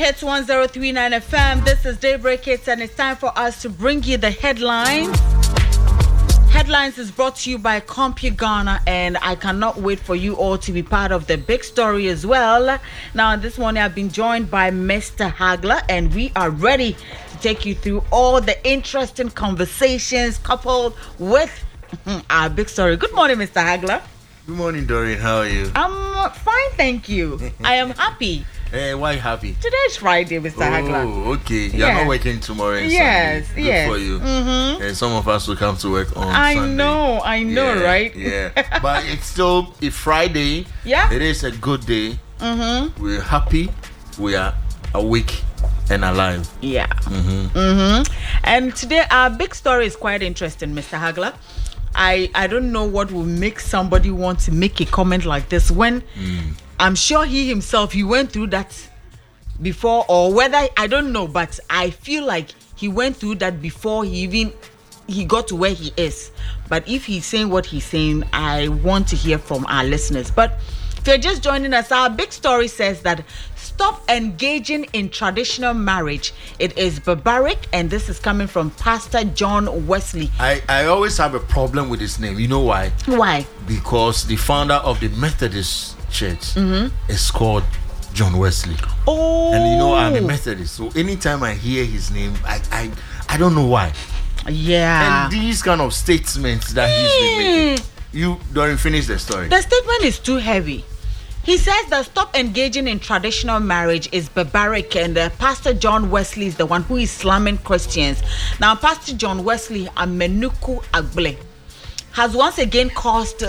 Hits 1039 FM. This is Daybreak Hits, and it's time for us to bring you the headlines. Headlines is brought to you by CompuGhana, and I cannot wait for you all to be part of the big story as well. Now, this morning I've been joined by Mr. Hagler, and we are ready to take you through all the interesting conversations coupled with our big story. Good morning, Mr. Hagler. Good morning, Doreen. How are you? I'm fine, thank you. I am happy. Why happy? Today's Friday, Mr. Hagler. Oh, okay. You're not working tomorrow and yes, Sunday. Good yes. for you. And some of us will come to work on Sunday. I know, yeah, right? Yeah. But it's still a Friday. Yeah. It is a good day. We're happy. We are awake and alive. Yeah. And today our big story is quite interesting, Mr. Hagler. I don't know what will make somebody want to make a comment like this when I'm sure he himself, he went through that before, or whether, I don't know, but I feel like he went through that before he got to where he is. But if he's saying what he's saying, I want to hear from our listeners. But if you're just joining us, our big story says that stop engaging in traditional marriage. It is barbaric, and this is coming from Pastor John Wesley. I always have a problem with his name. You know why? Why? Because the founder of the Methodist Church is called John Wesley. Oh. And you know, I'm a Methodist, so anytime I hear his name, I don't know why. Yeah. And these kind of statements that he's been making. You don't finish the story. The statement is too heavy. He says that stop engaging in traditional marriage is barbaric, and Pastor John Wesley is the one who is slamming Christians. Now, Pastor John Wesley, Amenuku Agble, has once again caused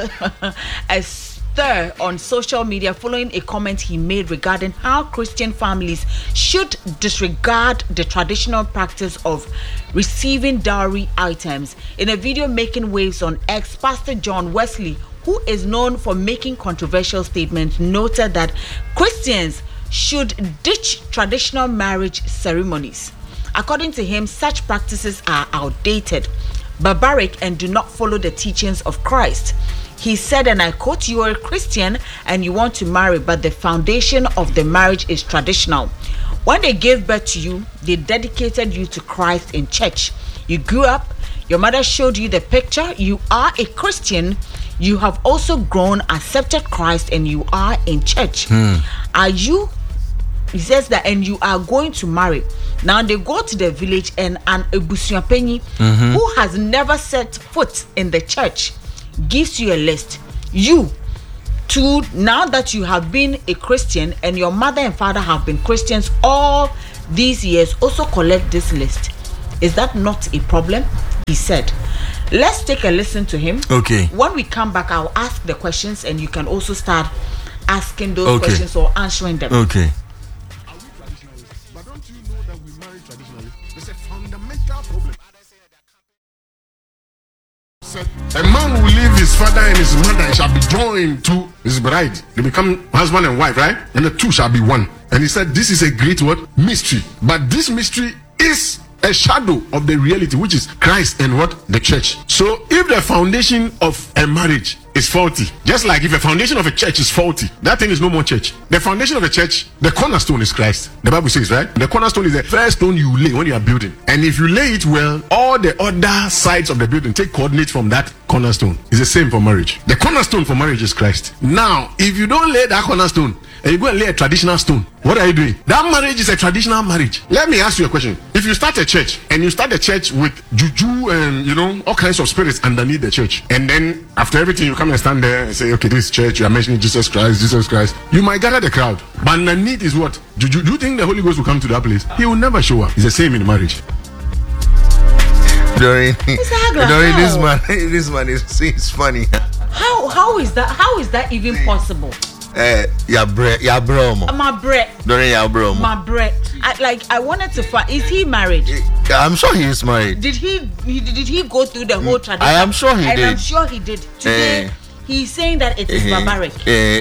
a stir on social media following a comment he made regarding how Christian families should disregard the traditional practice of receiving dowry items. In a video making waves on X, Pastor John Wesley, who is known for making controversial statements, noted that Christians should ditch traditional marriage ceremonies. According to him, such practices are outdated, barbaric, and do not follow the teachings of Christ. He said, and I quote, "You are a Christian and you want to marry, but the foundation of the marriage is traditional. When they gave birth to you, they dedicated you to Christ in church. You grew up, your mother showed you the picture, you are a Christian, you have also grown, accepted Christ, and you are in church. Are you," he says that, "and you are going to marry." Now they go to the village, and an Ebusuapenyi who has never set foot in the church gives you a list. You too, now that you have been a Christian and your mother and father have been Christians all these years, also collect this list. Is that not a problem? He said. Let's take a listen to him. Okay. When we come back, I'll ask the questions, and you can also start asking those questions or answering them. Okay. Are we traditionalists? But don't you know that we marry traditionally? There's a fundamental problem. Said, a man will leave his father and his mother and shall be joined to his bride. They become husband and wife, right? And the two shall be one. And he said, this is a great what? Mystery. But this mystery is a shadow of the reality, which is Christ and what? The church. So if the foundation of a marriage is faulty, just like if the foundation of a church is faulty, that thing is no more church. The foundation of a church, the cornerstone is Christ. The Bible says, right? The cornerstone is the first stone you lay when you are building. And if you lay it well, all the other sides of the building take coordinates from that cornerstone. It's the same for marriage. The cornerstone for marriage is Christ. Now, if you don't lay that cornerstone, and you go and lay a traditional stone, what are you doing? That marriage is a traditional marriage. Let me ask you a question. If you start a church, and you start a church with juju and all kinds of spirits underneath the church, and then after everything you come and stand there and say, okay, this church, you are mentioning Jesus Christ, you might gather the crowd, but underneath is what? Juju. Do you think the Holy Ghost will come to that place? He will never show up. It's the same in marriage. Doreen, this man is funny. How is that even possible? Your bro. My bread. Doreen, your bro. My bread. I wanted to find. Is he married? I'm sure he is married. Did he go through the whole tradition? I am sure he did. I'm sure he did. Today, he's saying that it is barbaric.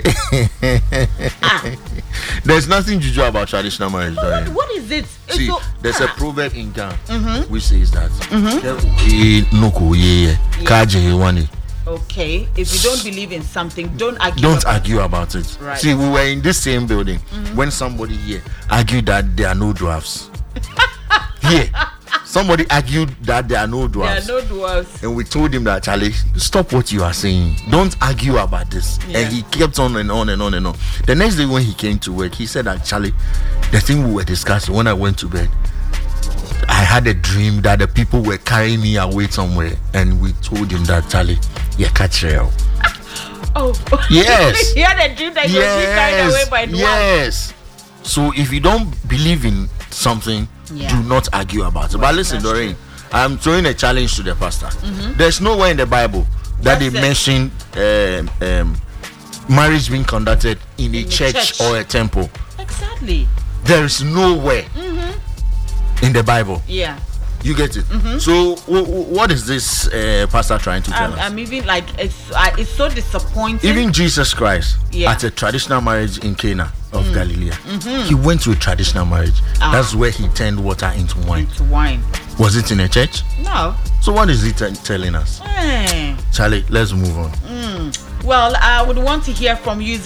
There's nothing juju about traditional marriage. What is it? See, there's a proverb in Ghana which says that Okay, if you don't believe in something, don't argue. Don't argue about it. Right. See, we were in this same building when somebody here argued that there are no dwarfs. Here, somebody argued that there are no There are dwarfs. no dwarfs. And we told him that, Charlie, stop what you are saying. Don't argue about this. Yeah. And he kept on and on and on and on. The next day when he came to work, he said that, Charlie, the thing we were discussing when I went to bed, I had a dream that the people were carrying me away somewhere. And we told him that, Charlie, you catch real. Oh. Yes. He had a dream that he was being carried away by dwarfs. Yes. So if you don't believe in something, Yeah. do not argue about it. But listen, that's Doreen, I'm throwing a challenge to the pastor. There's nowhere in the Bible that That's they it. mention marriage being conducted in a church or a temple. Exactly. There is nowhere in the Bible. Yeah. You get it? So what is this pastor trying to tell us? I'm even like it's so disappointing. Even Jesus Christ Yeah. at a traditional marriage in Cana of Galilee, he went to a traditional marriage. That's where he turned water into wine. It's wine. Was it in a church? No. So what is he telling us? Eh. Charlie, let's move on. Well, I would want to hear from you.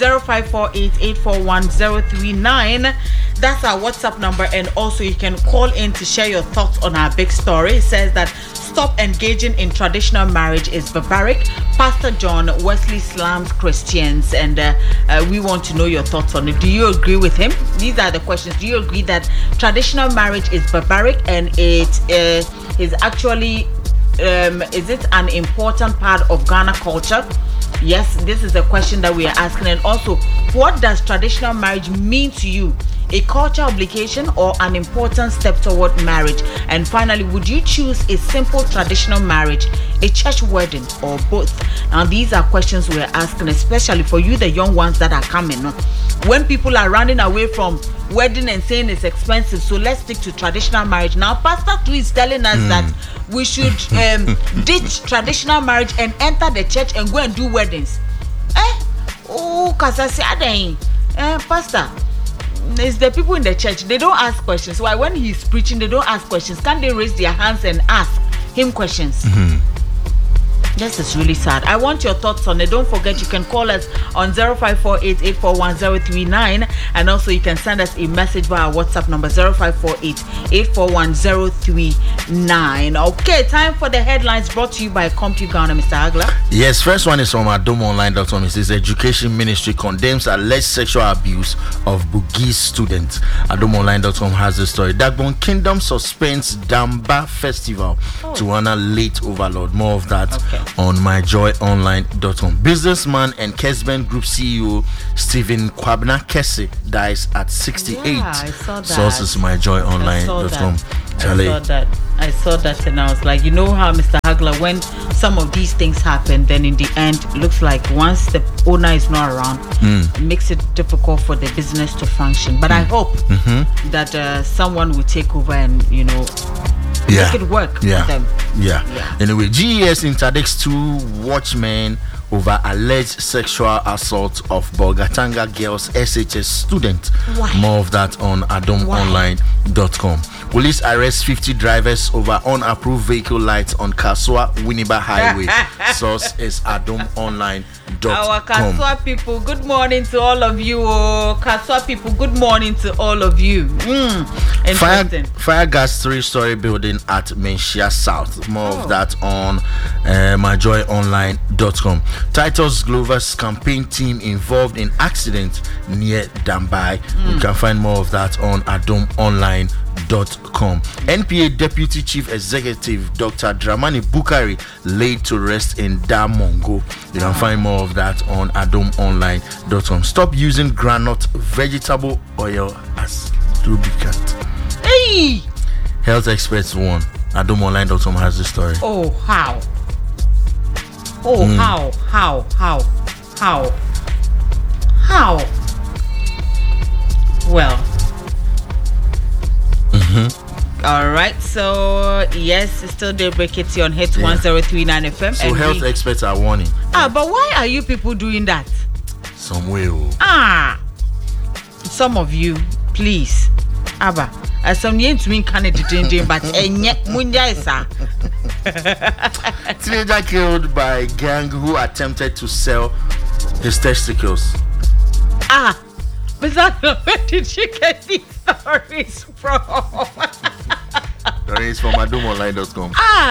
0548841039. That's our WhatsApp number, and also you can call in to share your thoughts on our big story. It says that stop engaging in traditional marriage is barbaric. Pastor John Wesley slams Christians, and we want to know your thoughts on it. Do you agree with him? These are the questions. Do you agree that traditional marriage is barbaric and it is actually is it an important part of Ghana culture? Yes, this is a question that we are asking. And also, what does traditional marriage mean to you? A culture obligation or an important step toward marriage? And finally, would you choose a simple traditional marriage, a church wedding, or both? Now, these are questions we are asking, especially for you, the young ones that are coming. When people are running away from wedding and saying it's expensive, so let's stick to traditional marriage. Now, Pastor 2 is telling us that we should ditch traditional marriage and enter the church and go and do weddings. Pastor, it's the people in the church, they don't ask questions. Why, when he's preaching, they don't ask questions? Can they raise their hands and ask him questions? This is really sad. I want your thoughts on it. Don't forget, you can call us on 0548841039, and also you can send us a message via our WhatsApp number 0548841039. Okay, time for the headlines brought to you by CompuGhana, Mr. Agla. Yes, first one is from adomonline.com. It says Education Ministry condemns alleged sexual abuse of Bugis students. Adomonline.com has the story. Dagbon Kingdom suspends Damba Festival to honor late overlord. More of that on myjoyonline.com. Businessman and Kesben Group CEO Stephen Kwabna Kese dies at 68. Yeah, I saw that. Sources myjoyonline.com. I saw that and I was like, you know how, Mr. Hagler, when some of these things happen, then in the end, it looks like once the owner is not around, it makes it difficult for the business to function. But I hope that someone will take over and, make it work for them. Anyway, GES interdicts 2 watchmen over alleged sexual assault of Bolgatanga girls SHS student. Why? More of that on adomonline.com. Police arrest 50 drivers over unapproved vehicle lights on Kasua Winneba Highway. Source is adomonline.com. Our Kasua people, good morning to all of you. Kasua people, good morning to all of you. Interesting. Fire gas 3-story building at Menchia South. More of that on myjoyonline.com. Titus Glover's campaign team involved in accident near Dambai. You can find more of that on adomonline.com. NPA Deputy Chief Executive Dr. Dramani Bukari laid to rest in Damongo. You can find more of that on adomonline.com. Stop using groundnut vegetable oil as lubricant. Hey! Health experts warn. adomonline.com has the story. Oh, how? How? Well. All right, so yes, it's still Daybreak. It's on Hit 1039 FM. So health experts are warning. But why are you people doing that? Some way. Some of you, please. Abba, as some yen to me can it but Munya is Teenager killed by gang who attempted to sell his testicles. But where did you get these stories from? It's from adomonline.com.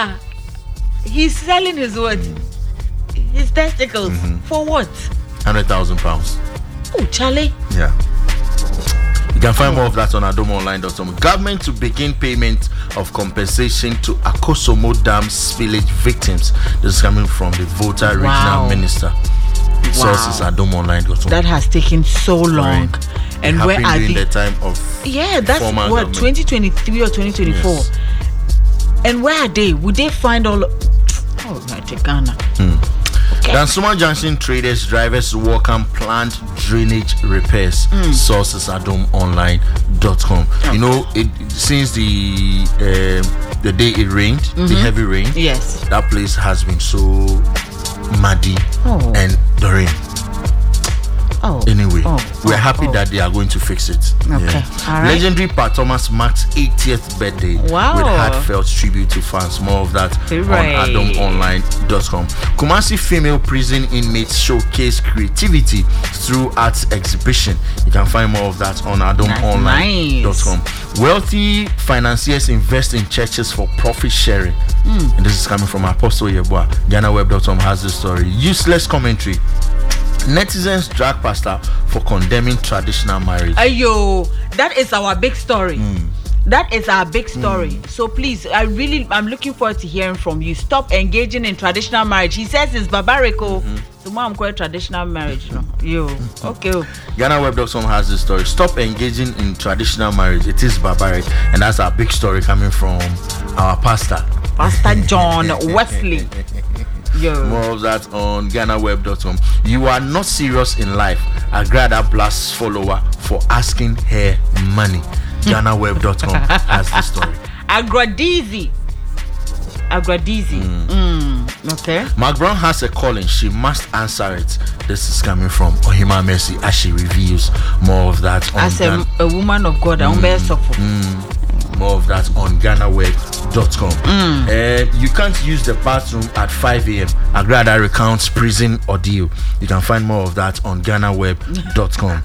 He's selling his what? His testicles. For what? £100,000. Oh, Charlie. Yeah. You can find more of that on adomonline.com. Government to begin payment of compensation to Akosomo Dam spillage victims. This is coming from the Volta Regional Minister. Sources adomonline.com. That has taken so long. Right. And where are they? the time of that's what 2023 or 2024. Yes. And where are they? Would they find all? Oh, right, Ghana. Okay. Dansuma Junction traders drivers welcome planned drainage repairs. Sources adomonline.com. You know, since the day it rained, the heavy rain. Yes. That place has been so muddy and the rain. Anyway, we're happy that they are going to fix it. Okay. All right. Legendary Pa Thomas Mack's 80th birthday with heartfelt tribute to fans. More of that on adomonline.com. Kumasi female prison inmates showcase creativity through arts exhibition. You can find more of that on adomonline.com. Wealthy financiers invest in churches for profit sharing. And this is coming from Apostle Yeboah. GhanaWeb.com has the story. Useless commentary. Netizens drag pastor for condemning traditional marriage. Ayo, that is our big story. That is our big story. So please, I'm looking forward to hearing from you. Stop engaging in traditional marriage. He says it's barbaric. So mom call it traditional marriage. Yo, okay. GhanaWeb.com has this story. Stop engaging in traditional marriage. It is barbaric, and that's our big story coming from our pastor, Pastor John Wesley. Yo. More of that on GhanaWeb.com. You are not serious in life. Agrada blasts follower for asking her money. GhanaWeb.com has the story. Agradizi. Okay. Mark Brown has a calling. She must answer it. This is coming from Ohima Mercy as she reveals more of that on as a woman of God. More of that on GhanaWeb.com. You can't use the bathroom at 5 a.m. Agrada recounts prison ordeal. You can find more of that on GhanaWeb.com.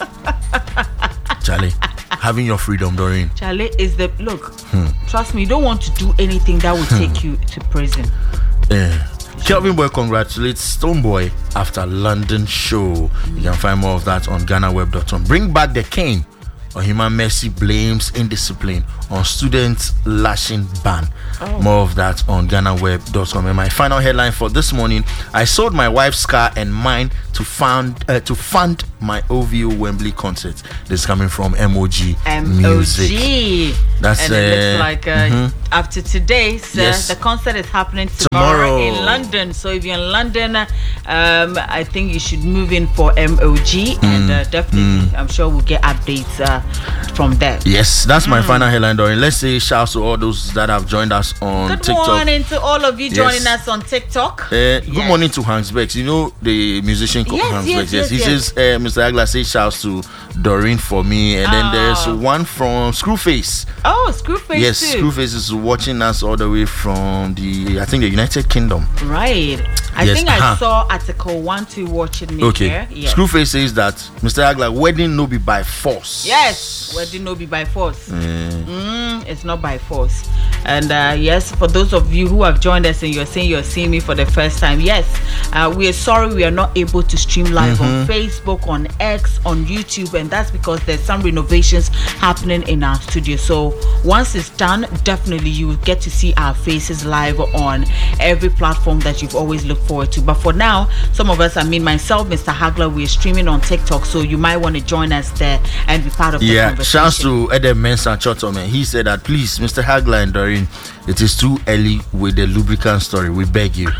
Charlie, having your freedom, Doreen. Charlie is the look. Trust me, you don't want to do anything that will take you to prison. Kelvin Boy congratulates Stonebwoy after London show. You can find more of that on GhanaWeb.com. Bring back the cane. Ohima Mercy blames indiscipline on students lashing ban. More of that on GhanaWeb.com. And my final headline for this morning: I sold my wife's car and mine to fund my OVO Wembley concert. This is coming from MOG Music. That's and it looks like after today, the concert is happening tomorrow in London. So if you're in London, I think you should move in for MOG, and definitely, I'm sure we'll get updates from there. Yes, that's my final headline, Doreen. Let's say shouts to all those that have joined us on TikTok. Good morning to all of you joining us on TikTok. Good morning to Hans Bex. You know the musician Hans Bex. He says, Mr. Agla says shouts to Doreen for me, and then there's one from Screwface. Oh, Screwface. Yes, too. Screwface is watching us all the way from the United Kingdom. Right. I think I saw article 1-2 watching me here. Yes. Screwface says that Mr. Agla, wedding no be by force. Yes, wedding no be by force. It's not by force. And yes, for those of you who have joined us and you're saying you're seeing me for the first time, yes, we are sorry we are not able to stream live on Facebook, on X, on YouTube, and that's because there's some renovations happening in our studio. So once it's done, definitely you will get to see our faces live on every platform that you've always looked forward to. But for now, some of us, myself, Mr. Hagler, we're streaming on TikTok, so you might want to join us there and be part of the conversation. Shouts to Edem Mensah Chotoman. He said that, please, Mr. Hagler and Doreen, it is too early with the lubricant story. We beg you.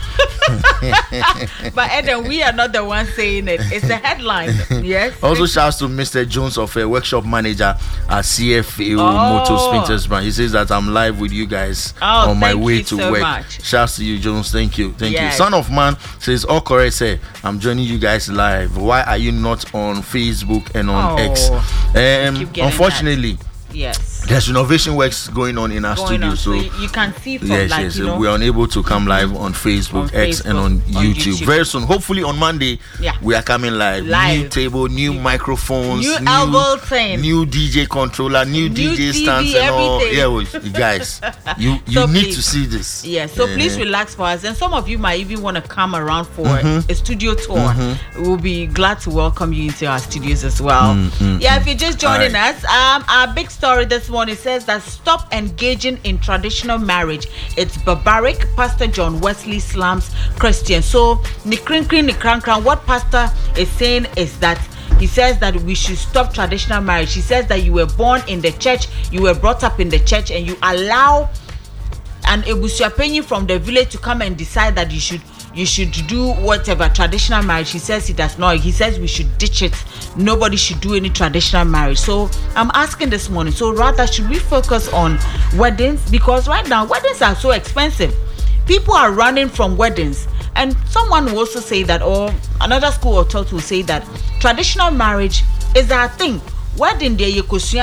But Eden, we are not the ones saying it. It's the headline. Yes. Also, shouts to Mr. Jones of a workshop manager at CFA Motor Sprinters brand. He says that I'm live with you guys on my way to work. Much. Shouts to you, Jones. Thank you. You. Son of Man says, all correct, say, I'm joining you guys live. Why are you not on Facebook and on X? Unfortunately, Yes. There's renovation works going on in our studio, so you can see from yes, we're unable to come live on Facebook, X, and on YouTube. Very soon, hopefully on Monday, we are coming live. New table, new microphones, new elbow thing, new DJ controller, new DJ stands, and all. Yeah, guys, you so need to see this. Yeah, so please relax for us, and some of you might even want to come around for a studio tour. We'll be glad to welcome you into our studios as well. If you're just joining us, our big story this morning says that stop engaging in traditional marriage. It's barbaric. Pastor John Wesley slams Christians. So, what Pastor is saying is that he says that we should stop traditional marriage. He says that you were born in the church, you were brought up in the church, and you allow an ebusuapenyi from the village to come and decide that you should do whatever traditional marriage. He says he does not. He says we should ditch it. Nobody should do any traditional marriage. So I'm asking this morning, so rather should we focus on weddings? Because right now weddings are so expensive. People are running from weddings. And someone will also say that, or another school or thought will say that traditional marriage is our thing. Wedding there you could see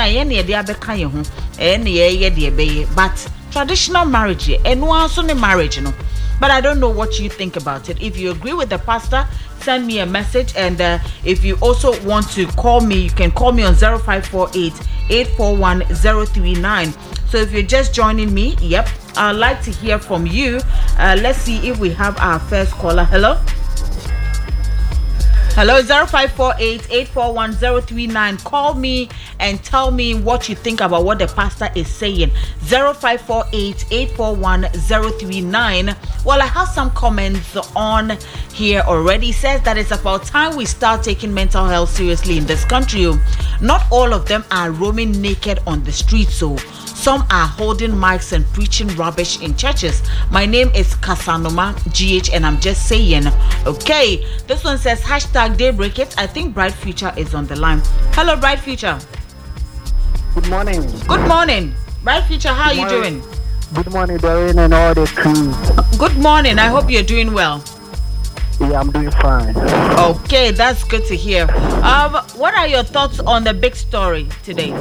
but traditional marriage and also marriage, you know. But I don't know what you think about it. If you agree with the pastor, send me a message. And if you also want to call me, you can call me on 0548 841 039. So if you're just joining me, I'd like to hear from you. Let's see if we have our first caller. Hello? Hello, 0548 841 039. Call me and tell me what you think about what the pastor is saying. 0548 841 039. Well, I have some comments on here already. It says that it's about time we start taking mental health seriously in this country. Not all of them are roaming naked on the streets, so some are holding mics and preaching rubbish in churches. My name is Kasanoma GH, and I'm just saying, okay. This one says #Daybreak It. I think Bright Future is on the line. Hello, Bright Future. Good morning. Good morning. Bright Future, how are you doing? Good morning, Doreen and all the crew. Good morning. I hope you're doing well. Yeah, I'm doing fine. Okay, that's good to hear. What are your thoughts on the big story today?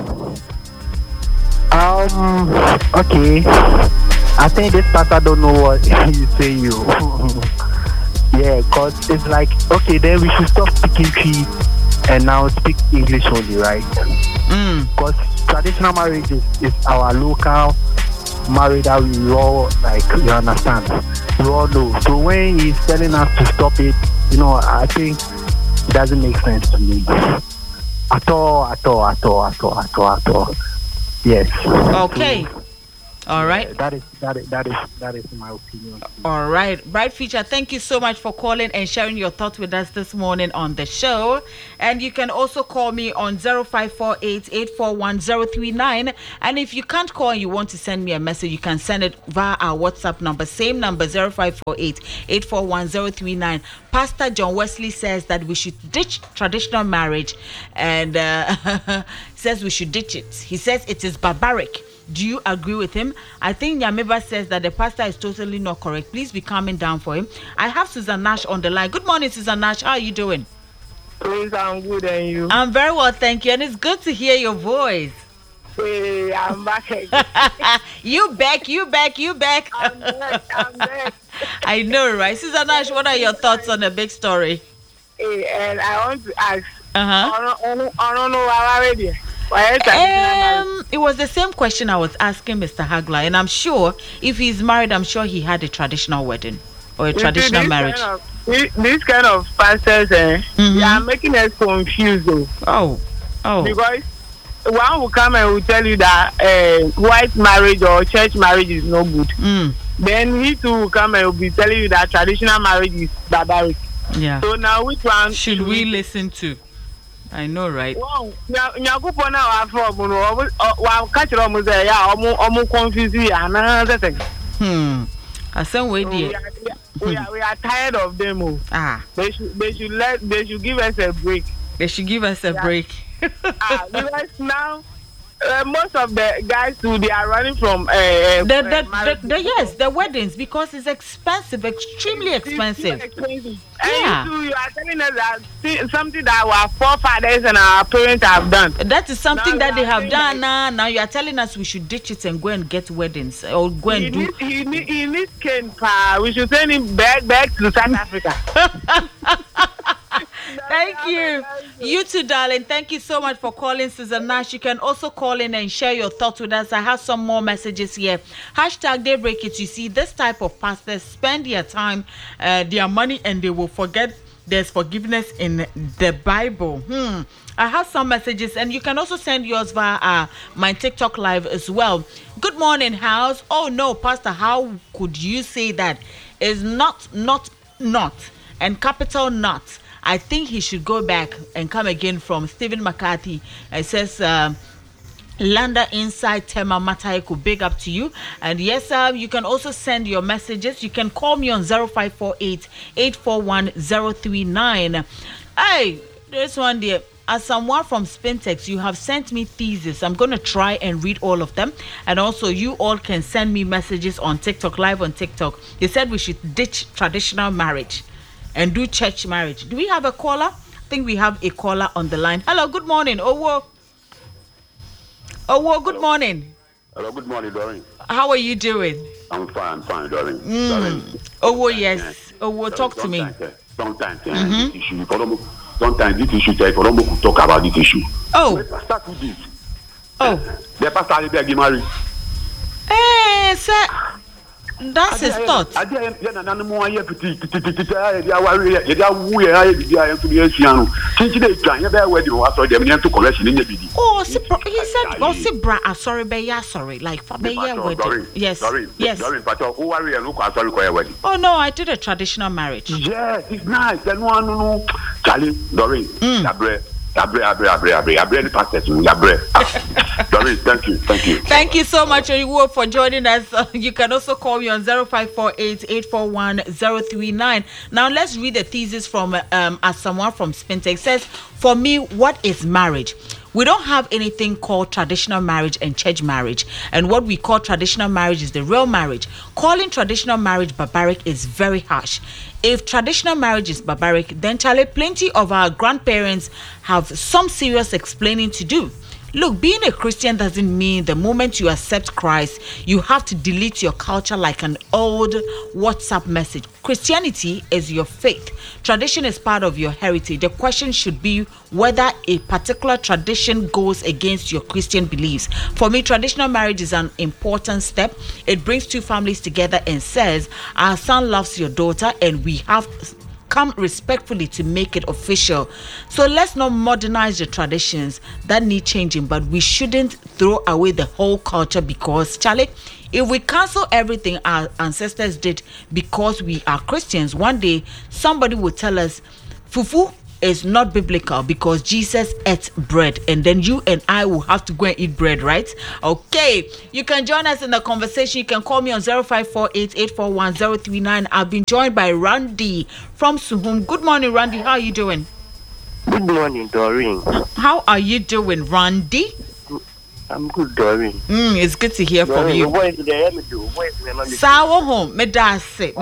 Okay. I think this pastor don't know what he's saying. Yeah, cause it's like, okay, then we should stop speaking Cree and now speak English only, right? Because traditional marriage is our local marriage that we all like, you understand? We all know. So when he's telling us to stop it, I think it doesn't make sense to me. At all. Yes. Okay. All right. That is my opinion. All right. Bright Future, thank you so much for calling and sharing your thoughts with us this morning on the show. And you can also call me on 0548 841 039. And if you can't call and you want to send me a message, you can send it via our WhatsApp number. Same number, 0548 841 039. Pastor John Wesley says that we should ditch traditional marriage and says we should ditch it. He says it is barbaric. Do you agree with him? I think Yamiba says that the pastor is totally not correct. Please be calming down for him. I have Susan Nash on the line. Good morning, Susan Nash. How are you doing? Please, I'm good, and you? I'm very well, thank you. And it's good to hear your voice. Hey, I'm back again. You back. I'm back. I know, right? Susan Nash, what are your thoughts on the big story? Hey, and I want to ask. I don't know already. It was the same question I was asking Mr. Hagler, and I'm sure if he's married, I'm sure he had a traditional wedding or a traditional marriage. This kind of pastors, they are making us confused. Oh. Because one will come and will tell you that white marriage or church marriage is no good. Then he too will come and will be telling you that traditional marriage is barbaric. Yeah. So now which one should we listen to? I know, right? Wow, Nyakupo now from catch almost there, almost confused. Another thing. I said we are tired of them. They should give us a break. They should give us a break. Because now most of the guys too, they are running from the weddings, because it's expensive, extremely expensive. And Yeah. you are telling us that something that our forefathers and our parents have done. That is something Now that they you are have saying done. that- Now you are telling us we should ditch it and go and get weddings or go and do. He needs cane, pa. We should send him back to South Africa. Thank you. You too, darling. Thank you so much for calling, Susan Nash. You can also call in and share your thoughts with us. I have some more messages here. Hashtag Daybreak It. You see, this type of pastors spend their time, their money, and they will forget there's forgiveness in the Bible. I have some messages, and you can also send yours via my TikTok live as well. Good morning, house. Oh no, Pastor, how could you say that? Is not, and capital not. I think he should go back and come again. From Stephen McCarthy. It says, Landa Inside Tema Mataiku, big up to you. And yes, you can also send your messages. You can call me on 0548 841 039. Hey, there's one there. As someone from Spintex, you have sent me thesis. I'm going to try and read all of them. And also, you all can send me messages on TikTok, live on TikTok. They said we should ditch traditional marriage and do church marriage. Do we have a caller? I think we have a caller on the line. Hello, good morning. Owo, good morning. Hello, good morning, Doreen. How are you doing? I'm fine, Doreen. Doreen. Owo, yes. Owo, talk to me. Sometimes this issue, sometimes this issue, could talk about this issue. Oh. Let's start with this. Oh. The pastor is getting married. Hey, sir. That's his thought. I didn't know more yet. Oh, he said, "Oh, see, bra, sorry, beya, sorry, like for beya wedding." Yes, yes. Oh no, I did a traditional marriage. Yes, it's nice. No, Charlie, Doreen, Doreen, thank you. Thank you so much, Oriwo, for joining us. You can also call me on 0548 841 039. Now let's read the thesis from as someone from Spintex says. For me, what is marriage? We don't have anything called traditional marriage and church marriage. And what we call traditional marriage is the real marriage. Calling traditional marriage barbaric is very harsh. If traditional marriage is barbaric, then Charlie, plenty of our grandparents have some serious explaining to do. Look, being a Christian doesn't mean the moment you accept Christ, you have to delete your culture like an old WhatsApp message. Christianity is your faith. Tradition is part of your heritage. The question should be whether a particular tradition goes against your Christian beliefs. For me, traditional marriage is an important step. It brings two families together and says, our son loves your daughter and we have come respectfully to make it official. So let's not modernize the traditions that need changing, but we shouldn't throw away the whole culture because, Charlie, if we cancel everything our ancestors did because we are Christians, one day somebody will tell us, fufu is not biblical because Jesus ate bread, and then you and I will have to go and eat bread, right? Okay, you can join us in the conversation. You can call me on 0548 841 039. I've been joined by Randy from Suhum. Good morning, Randy. How are you doing? Good morning, Doreen. How are you doing, Randy? I'm good, Doreen. It's good to hear from you. Sawa home, medase.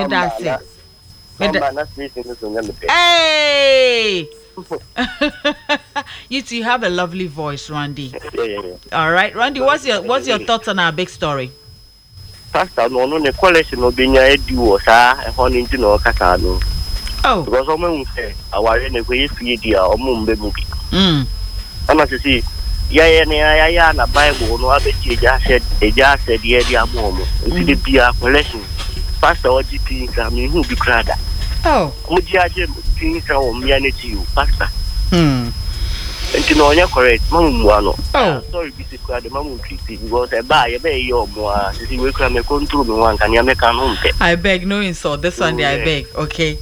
Hey! You two have a lovely voice, Randy. Yeah. All right, Randy, what's your thoughts on our big story? Pastor, no collection of being a duo, sir, and honey to know Catano. Oh. Because I'm say, I was in a way for you, or Mumbe movie. I'm not to see. Yeah, na Bible, no other just said, yeah, mom. It's the Pia collection. Pastor, what you think? I mean, who be crowded? Oh. Would you think from me to you, Pastor? And you know, you're correct, Mamuano. Oh, sorry, this is the Mamu Treaty because I buy a bay or more. This is where I control me one can you make a home. I beg, no insult. This one, I beg. Okay.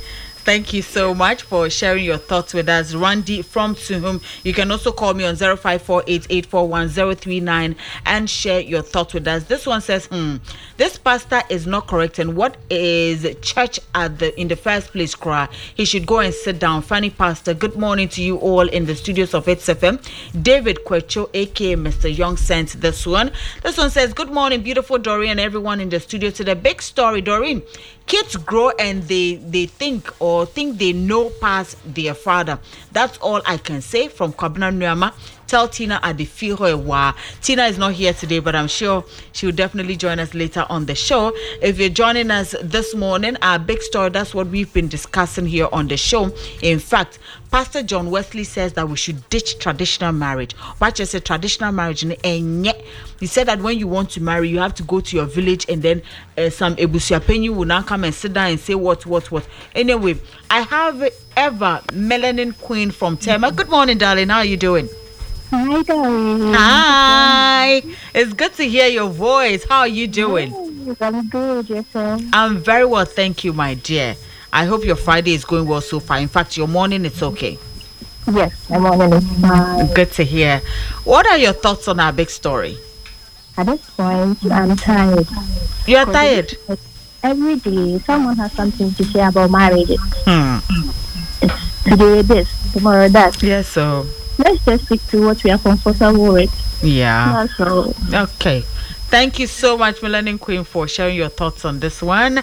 Thank you so much for sharing your thoughts with us. Randy from Suhum. You can also call me on 0548841039 and share your thoughts with us. This one says, this pastor is not correct. And what is church in the first place, cry? He should go and sit down. Funny pastor, good morning to you all in the studios of HFM. David Kwecho, aka Mr. Young, sent this one. This one says, good morning, beautiful Doreen and everyone in the studio. To the big story, Doreen. Kids grow and they think they know past their father. That's all I can say from Kabna Nyama. Tell Tina at the Firewa. Tina is not here today, but I'm sure she will definitely join us later on the show. If you're joining us this morning, our big story, that's what we've been discussing here on the show. In fact, Pastor John Wesley says that we should ditch traditional marriage. What you say, traditional marriage? He said that when you want to marry, you have to go to your village and then some Ebusiapenyu will now come and sit down and say what. Anyway, I have Eva, Melanin Queen from Tema. Good morning, darling. How are you doing? Hi, darling. Hi. It's good to hear your voice. How are you doing? Yes, I'm good, yourself. I'm very well, thank you, my dear. I hope your Friday is going well so far. In fact, your morning, it's okay. Yes, my morning is fine. Good to hear. What are your thoughts on our big story? At this point, I'm tired. You are tired? Every day, someone has something to say about marriages. It's today this, tomorrow that. Yes, so let's just stick to what we are comfortable with. Yeah. That's all. Okay. Thank you so much, Melanin Queen, for sharing your thoughts on this one.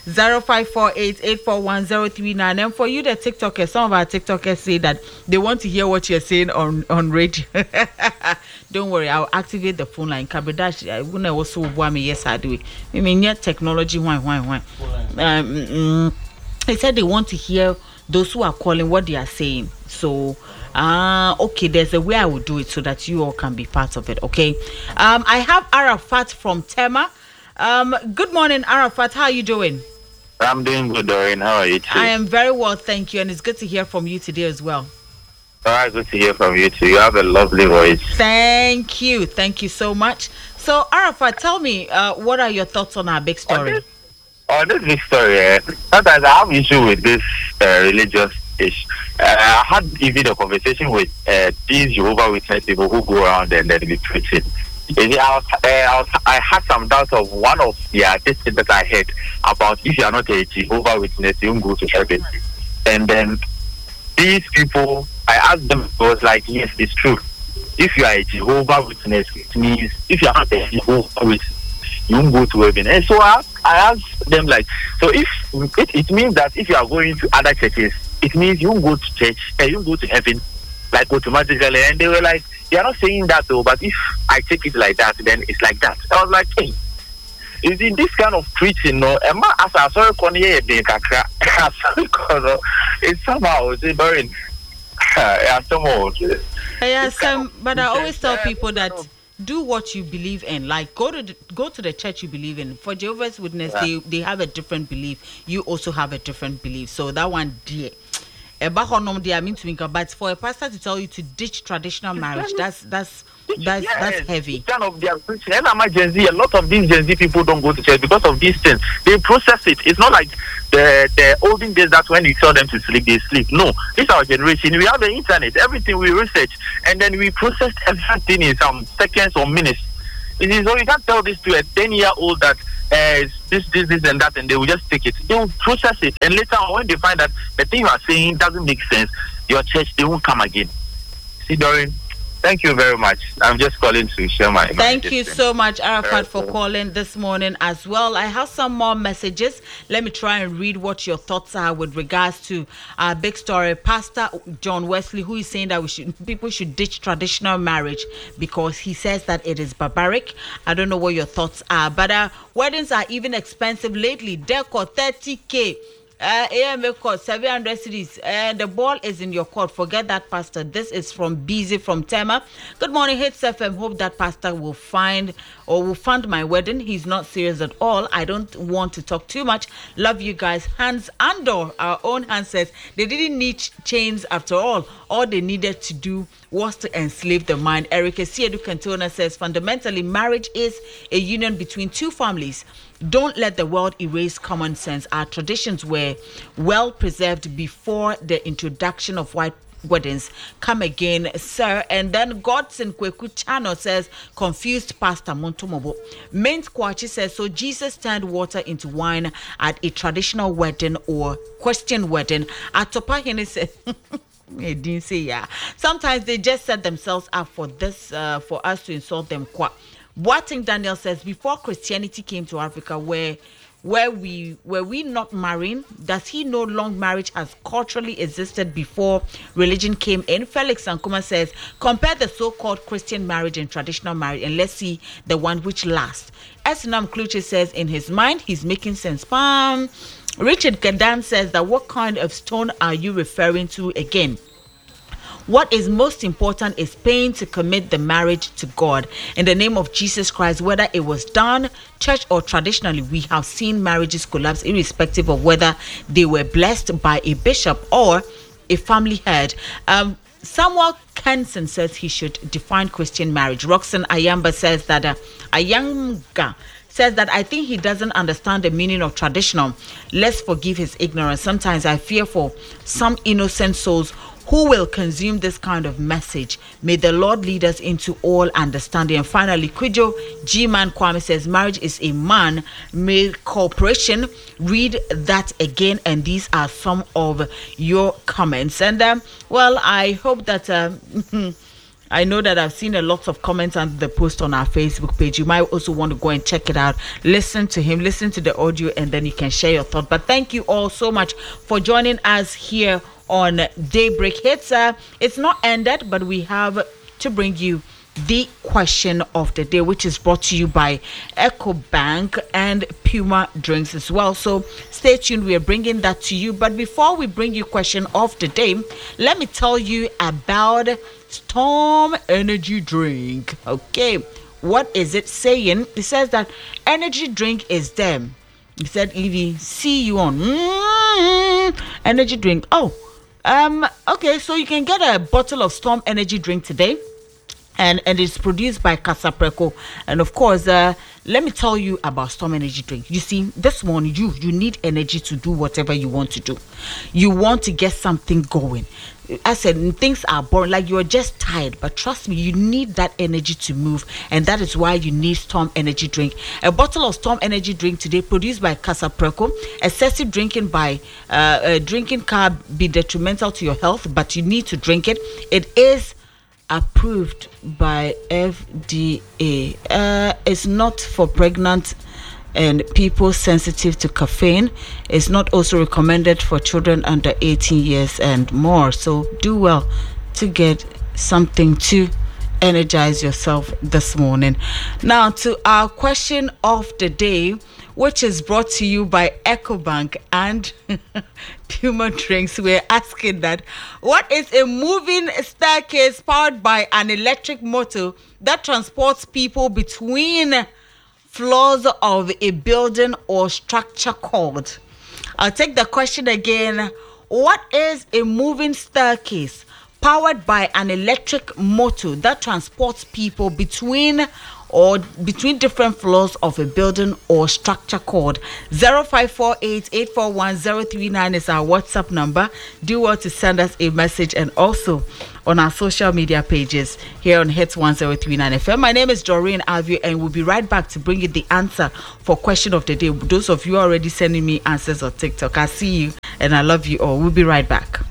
0548841039. And for you, the TikTokers, some of our TikTokers say that they want to hear what you're saying on radio. Don't worry, I'll activate the phone line. Kabidash, I wouldn't also want me. Yes, I do. I mean, yeah, technology. Why? They said they want to hear those who are calling what they are saying. So, okay, there's a way I will do it so that you all can be part of it. Okay. I have Arafat from Tema. Good morning, Arafat. How are you doing? I'm doing good, Doreen. How are you today? I am very well, thank you, and it's good to hear from you today as well. All right, good to hear from you too. You have a lovely voice. Thank you so much. So, Arafat, tell me, what are your thoughts on our big story? On this big story, sometimes I have issue with this religious issue. I had even a conversation with these Jehovah Witness people who go around and then be preaching. I had some doubts of one of their things that I heard about if you are not a Jehovah Witness, you won't go to heaven. And then these people, I asked them, it was like, yes, it's true. If you are a Jehovah Witness, it means if you are not a Jehovah Witness, you won't go to heaven. And so I asked them, like, so if it means that if you are going to other churches, it means you won't go to church, you won't go to heaven, like automatically. And they were like, they are not saying that though, but if I take it like that, then it's like that. I was like, hey, is in this kind of preaching, no? It's somehow it's boring. But I always tell people that do what you believe in. Like go to the church you believe in. For Jehovah's Witness, they have a different belief. You also have a different belief. So that one, dear. But for a pastor to tell you to ditch traditional marriage, that's heavy. Kind of their preaching. And I'm a Gen Z. A lot of these Gen Z people don't go to church because of these things. They process it. It's not like the olden days that when you tell them to sleep, they sleep. No, this is our generation. We have the internet. Everything we research, and then we process everything in some seconds or minutes. So you can't tell this to a 10-year-old that this and that, and they will just take it. They will process it, and later on, when they find that the thing you are saying doesn't make sense, your church, they won't come again. See, Doreen, thank you very much. I'm just calling to share my. Thank you so much, Arafat, for calling this morning as well. I have some more messages. Let me try and read what your thoughts are with regards to our big story. Pastor John Wesley, who is saying that people should ditch traditional marriage because he says that it is barbaric. I don't know what your thoughts are, but weddings are even expensive lately. Deco 30K. AMA court 700 cities, and the ball is in your court. Forget that, Pastor. This is from Busy from Tema. Good morning, Hits FM. Hope that Pastor will fund my wedding. He's not serious at all. I don't want to talk too much. Love you guys. Hans Andor, our own Hans, says they didn't need chains after all. All they needed to do was to enslave the mind. Erica Siedu Cantona says fundamentally marriage is a union between two families. Don't let the world erase common sense. Our traditions were well preserved before the introduction of white weddings. Come again, sir. And then Godson Kweku Chano says, confused Pastor Montomobo. Mint Kwachi says, so Jesus turned water into wine at a traditional wedding or question wedding. Atopahene says, he didn't say yeah. Sometimes they just set themselves up for this, for us to insult them. Boating Daniel says, before Christianity came to Africa, were we not marrying? Does he know long marriage has culturally existed before religion came in? Felix Sankuma says, compare the so-called Christian marriage and traditional marriage and let's see the one which lasts. Esinam Kluche says, in his mind, he's making sense. Richard Gadan says that what kind of stone are you referring to again? What is most important is paying to commit the marriage to God in the name of Jesus Christ, whether it was done church or traditionally. We have seen marriages collapse irrespective of whether they were blessed by a bishop or a family head. Samuel Kenson says he should define Christian marriage. Roxanne Ayamba says that Ayanga says that I think he doesn't understand the meaning of traditional. Let's forgive his ignorance. Sometimes I fear for some innocent souls who will consume this kind of message. May the Lord lead us into all understanding. And finally, Kwijo G-Man Kwame says, marriage is a man-made corporation. Read that again. And these are some of your comments. And, well, I hope that... I know that I've seen a lot of comments under the post on our Facebook page. You might also want to go and check it out. Listen to him, listen to the audio, and then you can share your thought. But thank you all so much for joining us here on Daybreak Hits. It's not ended, but we have to bring you the question of the day, which is brought to you by EcoBank and Puma Drinks as well. So stay tuned. We are bringing that to you. But before we bring you question of the day, let me tell you about Storm Energy Drink. Okay, what is it saying? It says that energy drink is them. He said, Evie, see you on energy drink. Okay, so you can get a bottle of Storm Energy Drink today. And it's produced by Casapreco. And of course, let me tell you about Storm Energy Drink. You see, this morning, you need energy to do whatever you want to do. You want to get something going. I said, things are boring, like you're just tired. But trust me, you need that energy to move. And that is why you need Storm Energy Drink. A bottle of Storm Energy Drink today, produced by Casapreco. Excessive drinking can be detrimental to your health, but you need to drink it. It is approved by FDA. It's not for pregnant and people sensitive to caffeine. It's not also recommended for children under 18 years and more. So do well to get something to energize yourself this morning. Now to our question of the day, which is brought to you by EcoBank and Puma Drinks. We're asking that, what is a moving staircase powered by an electric motor that transports people between floors of a building or structure called? I'll take the question again. What is a moving staircase powered by an electric motor that transports people between different floors of a building or structure called? 0548-841-039 is our WhatsApp number. Do well to send us a message, and also on our social media pages here on Hits 1039 FM. My name is Doreen Alvio, and we'll be right back to bring you the answer for question of the day. Those of you already sending me answers on TikTok, I see you and I love you all. We'll be right back.